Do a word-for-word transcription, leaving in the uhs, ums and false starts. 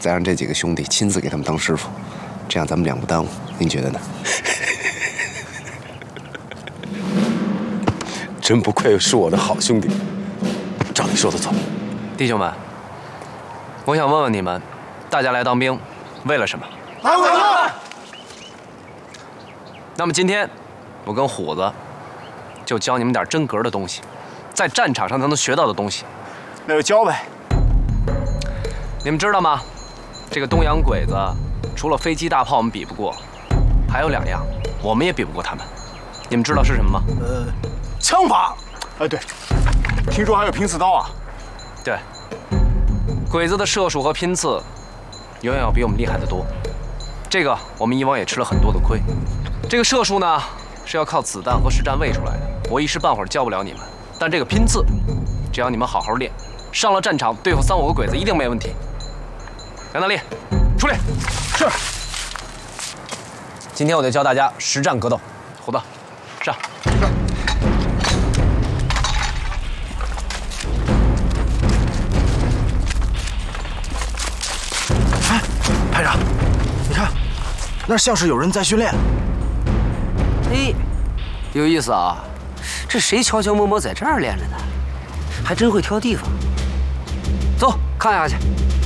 再让这几个兄弟亲自给他们当师傅，这样咱们两不耽误。您觉得呢？真不愧是我的好兄弟，照你说的做。 弟兄们，我想问问你们，大家来当兵为了什么？ 来我们！ 那么今天，我跟虎子就教你们点真格的东西，在战场上才能学到的东西。 那就教呗。 你们知道吗？这个东洋鬼子，除了飞机大炮我们比不过，还有两样我们也比不过他们。你们知道是什么吗？ 呃，枪法。哎，对，听说还有拼刺刀啊。 对，鬼子的射术和拼刺，远远要比我们厉害得多。这个我们以往也吃了很多的亏。这个射术呢，是要靠子弹和实战喂出来的，我一时半会儿教不了你们。但这个拼刺，只要你们好好练，上了战场对付三五个鬼子一定没问题。杨大力，出列。是。今天我就教大家实战格斗。虎子，上。是。 哎，排长，你看，那像是有人在训练。 哎，有意思啊！这谁悄悄摸摸在这儿练着呢？还真会挑地方。走，看下去。